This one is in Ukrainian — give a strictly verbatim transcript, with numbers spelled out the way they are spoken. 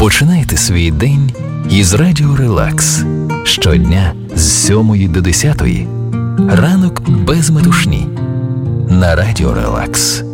Починайте свій день із Радіо Релакс. Щодня з сьомої до десятої. Ранок без метушні. На Радіо Релакс.